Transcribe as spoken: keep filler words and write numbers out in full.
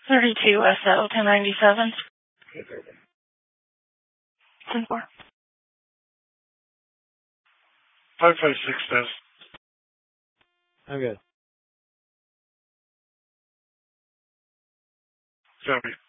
thirty-two S L ten ninety-seven. ten four. five five six test. I'm good. Copy.